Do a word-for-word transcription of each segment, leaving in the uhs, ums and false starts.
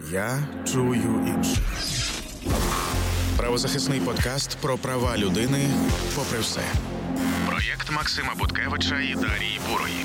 Я чую інших. Правозахисний подкаст про права людини попри все. Проєкт Максима Буткевича і Дарії Бурої.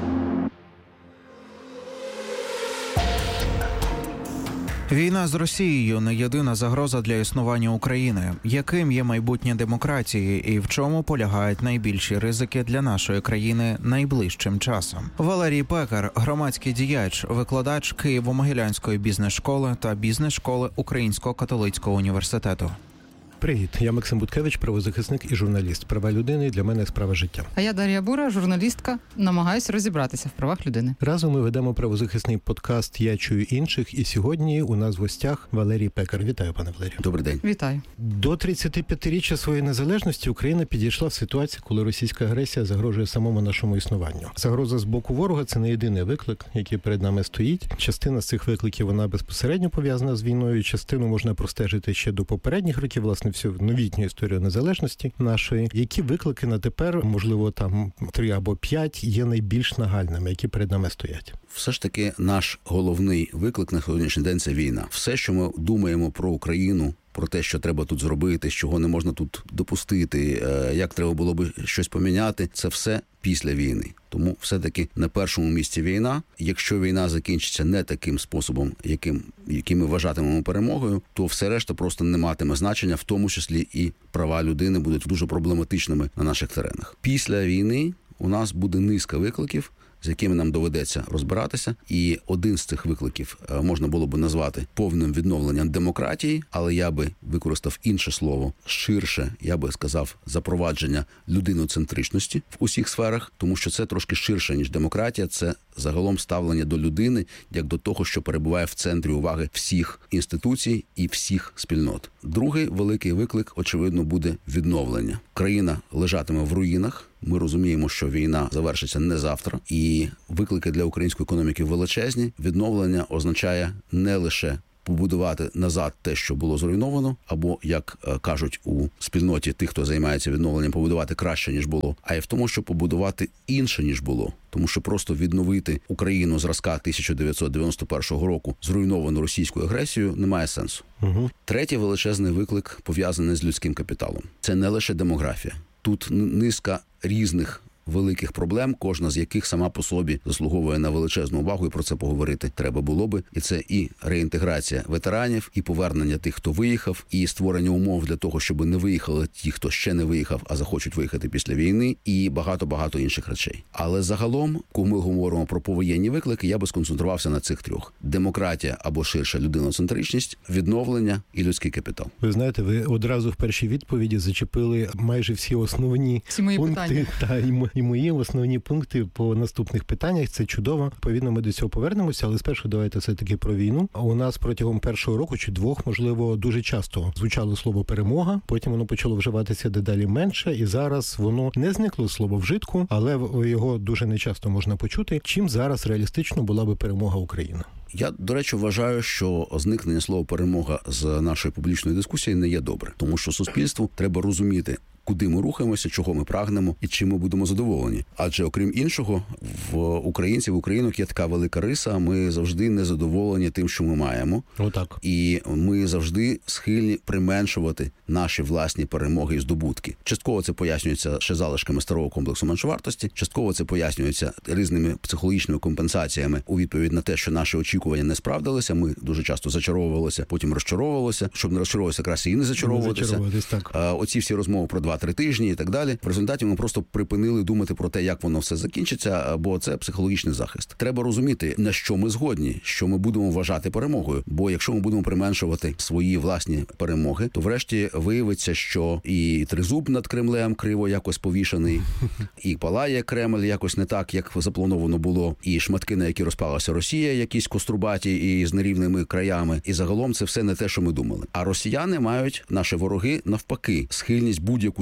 Війна з Росією не єдина загроза для існування України. Яким є майбутнє демократії і в чому полягають найбільші ризики для нашої країни найближчим часом? Валерій Пекар – громадський діяч, викладач Києво-Могилянської бізнес-школи та бізнес-школи Українського католицького університету. Привіт, я Максим Буткевич, правозахисник і журналіст. Права людини для мене – справа життя. А я Дар'я Бура, журналістка, намагаюся розібратися в правах людини. Разом ми ведемо правозахисний подкаст «Я чую інших», і сьогодні у нас в гостях Валерій Пекар. Вітаю, пане Валерію. Добрий день. Вітаю. До тридцятип'ятиріччя своєї незалежності Україна підійшла в ситуацію, коли російська агресія загрожує самому нашому існуванню. Загроза з боку ворога – це не єдиний виклик, який перед нами стоїть. Частина з цих викликів, вона безпосередньо пов'язана з війною, частину можна простежити ще до попередніх років, власне, всю новітню історію незалежності нашої. Які виклики на тепер, можливо, там три або п'ять, є найбільш нагальними, які перед нами стоять? Все ж таки наш головний виклик на сьогоднішній день – це війна. Все, що ми думаємо про Україну, про те, що треба тут зробити, чого не можна тут допустити, як треба було би щось поміняти, це все після війни. Тому все-таки на першому місці війна. Якщо війна закінчиться не таким способом, яким, яким ми вважатимемо перемогою, то все решта просто не матиме значення, в тому числі і права людини будуть дуже проблематичними на наших теренах. Після війни у нас буде низка викликів, з якими нам доведеться розбиратися. І один з цих викликів можна було би назвати повним відновленням демократії, але я би використав інше слово, ширше, я би сказав, запровадження людиноцентричності в усіх сферах, тому що це трошки ширше, ніж демократія, це загалом ставлення до людини, як до того, що перебуває в центрі уваги всіх інституцій і всіх спільнот. Другий великий виклик, очевидно, буде відновлення. Країна лежатиме в руїнах. Ми розуміємо, що війна завершиться не завтра, і виклики для української економіки величезні. Відновлення означає не лише побудувати назад те, що було зруйновано, або, як кажуть у спільноті тих, хто займається відновленням, побудувати краще, ніж було, а й в тому, щоб побудувати інше, ніж було. Тому що просто відновити Україну зразка тисяча дев'ятсот дев'яносто першого року, зруйновану російською агресією, немає сенсу. Угу. Третій величезний виклик пов'язаний з людським капіталом. Це не лише демографія. Тут низка різних великих проблем, кожна з яких сама по собі заслуговує на величезну увагу, і про це поговорити треба було би. І це і реінтеграція ветеранів, і повернення тих, хто виїхав, і створення умов для того, щоб не виїхали ті, хто ще не виїхав, а захочуть виїхати після війни, і багато-багато інших речей. Але загалом, коли ми говоримо про повоєнні виклики, я би сконцентрувався на цих трьох. Демократія або ширша людиноцентричність, відновлення і людський капітал. Ви знаєте, ви одразу в першій відповіді зачепили майже всі основні всі мої пункти питання. Та, і І мої основні пункти по наступних питаннях. Це чудово. Відповідно, ми до цього повернемося, але спершу давайте все-таки про війну. У нас протягом першого року чи двох, можливо, дуже часто звучало слово «перемога», потім воно почало вживатися дедалі менше, і зараз воно не зникло слово вжитку, але його дуже нечасто можна почути. Чим зараз реалістично була би перемога України? Я, до речі, вважаю, що зникнення слова «перемога» з нашої публічної дискусії не є добре. Тому що суспільству треба розуміти, куди ми рухаємося, чого ми прагнемо і чим ми будемо задоволені. Адже, окрім іншого, в українців, в українок є така велика риса, ми завжди незадоволені тим, що ми маємо. Отак. І ми завжди схильні применшувати наші власні перемоги і здобутки. Частково це пояснюється ще залишками старого комплексу меншовартості, частково це пояснюється різними психологічними компенсаціями у відповідь на те, що наші очікування не справдилися. Ми дуже часто зачаровувалися, потім розчаровувалися. Щоб не розчаровуватися, якраз і не зачаровуватися. Не так. Оці всі розмови про два-три тижні і так далі. В результаті ми просто припинили думати про те, як воно все закінчиться, бо це психологічний захист. Треба розуміти, на що ми згодні, що ми будемо вважати перемогою. Бо якщо ми будемо применшувати свої власні перемоги, то врешті виявиться, що і тризуб над Кремлем криво якось повішаний, і палає Кремль якось не так, як заплановано було, і шматки, на які розпалася Росія, якісь кострубаті і з нерівними краями. І загалом це все не те, що ми думали. А росіяни мають, наші вороги, навпаки, схильність будь-яку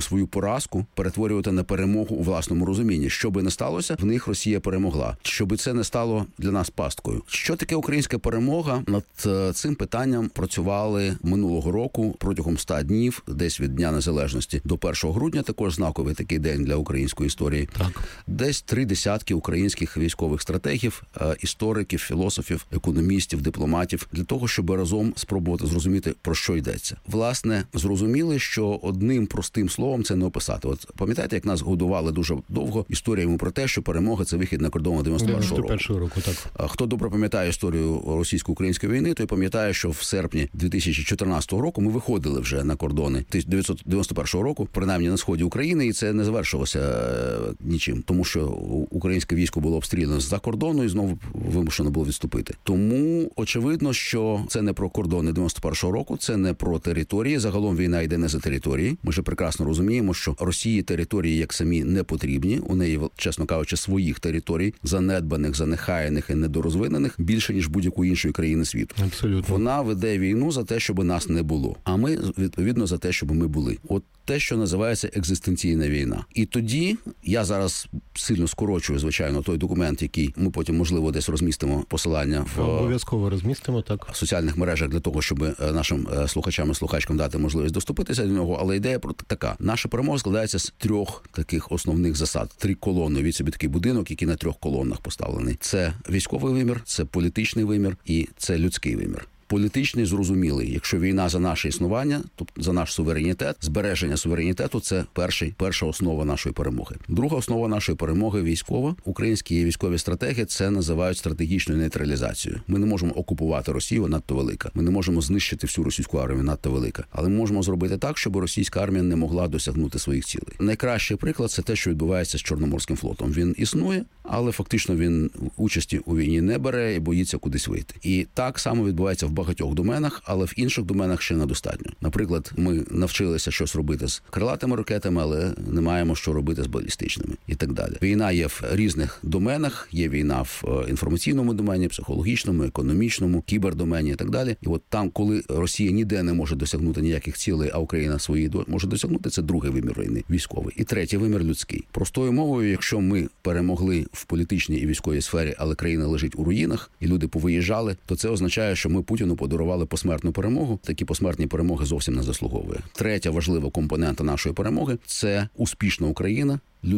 свою поразку перетворювати на перемогу у власному розумінні. Що би не сталося, в них Росія перемогла. Щоб це не стало для нас пасткою. Що таке українська перемога? Над цим питанням працювали минулого року протягом ста днів, десь від Дня Незалежності до першого грудня, також знаковий такий день для української історії. Так. Десь три десятки українських військових стратегів, істориків, філософів, економістів, дипломатів, для того, щоб разом спробувати зрозуміти, про що йдеться. Власне, зрозуміли, що одним простим словом це не описати. От пам'ятаєте, як нас годували дуже довго історіями про те, що перемога – це вихід на кордон дев'яносто першого року. року, так. Хто добре пам'ятає історію російсько-української війни, той пам'ятає, що в серпні дві тисячі чотирнадцятого року ми виходили вже на кордони тисяча дев'ятсот дев'яносто першого року, принаймні на сході України, і це не завершилося нічим, тому що українське військо було обстріляно з-за кордону і знову вимушено було відступити. Тому очевидно, що це не про кордони дев'яносто першого року, це не про території. Загалом війна йде не за території. Ми ж прекрасно розуміємо, що Росії території як самі не потрібні. У неї, чесно кажучи, своїх територій, занедбаних, занехаяних і недорозвинених, більше, ніж будь-якої іншої країни світу. Абсолютно. Вона веде війну за те, щоб нас не було. А ми, відповідно, за те, щоб ми були. От те, що називається екзистенційна війна. І тоді, я зараз сильно скорочую, звичайно, той документ, який ми потім, можливо, десь розмістимо посилання в обов'язково розмістимо, так, соціальних мережах для того, щоб нашим слухачам і слухачкам дати можливість доступитися до нього. Але ідея про така. Наша перемога складається з трьох таких основних засад. Три колони. Від собі такий будинок, який на трьох колонах поставлений. Це військовий вимір, це політичний вимір і це людський вимір. Політичний зрозумілий. Якщо війна за наше існування, тобто за наш суверенітет, збереження суверенітету – це перший, перша основа нашої перемоги. Друга основа нашої перемоги – військова. Українські військові стратегії це називають стратегічною нейтралізацією. Ми не можемо окупувати Росію, надто велика. Ми не можемо знищити всю російську армію, надто велика. Але ми можемо зробити так, щоб російська армія не могла досягнути своїх цілей. Найкращий приклад – це те, що відбувається з Чорноморським флотом. Він існує, але фактично він участі у війні не бере і боїться кудись вийти. І так само відбувається в багатьох доменах, але в інших доменах ще недостатньо. Наприклад, ми навчилися щось робити з крилатими ракетами, але не маємо що робити з балістичними і так далі. Війна є в різних доменах, є війна в інформаційному домені, психологічному, економічному, кібердомені і так далі. І от там, коли Росія ніде не може досягнути ніяких цілей, а Україна свої може досягнути, це другий вимір війни, військовий. І третій вимір людський. Простою мовою, якщо ми перемогли в політичній і військовій сфері, але країна лежить у руїнах, і люди повиїжджали, то це означає, що ми Путіну подарували посмертну перемогу. Такі посмертні перемоги зовсім не заслуговує. Третя важлива компонента нашої перемоги – це успішна Україна,